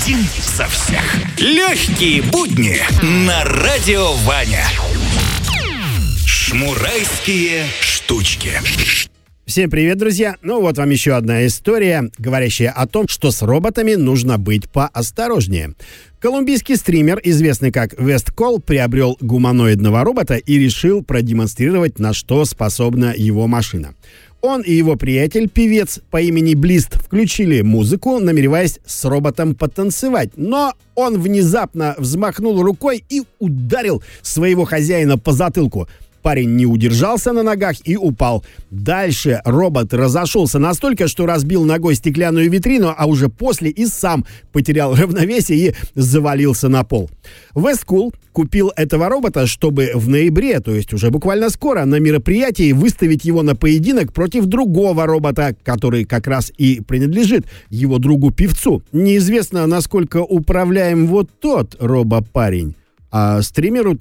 Один за всех. Легкие будни на Радио Ваня. Шмурайские штучки. Всем привет, друзья! Ну вот вам еще одна история, говорящая о том, что с роботами нужно быть поосторожнее. Колумбийский стример, известный как Весткол, приобрел гуманоидного робота и решил продемонстрировать, на что способна его машина. Он и его приятель, певец по имени Блист, включили музыку, намереваясь с роботом потанцевать. Но он внезапно взмахнул рукой и ударил своего хозяина по затылку. Парень не удержался на ногах и упал. Дальше робот разошелся настолько, что разбил ногой стеклянную витрину, а уже после и сам потерял равновесие и завалился на пол. Весткул купил этого робота, чтобы в ноябре, то есть уже буквально скоро, на мероприятии выставить его на поединок против другого робота, который как раз и принадлежит его другу-певцу. Неизвестно, насколько управляем вот тот робопарень. А стримеру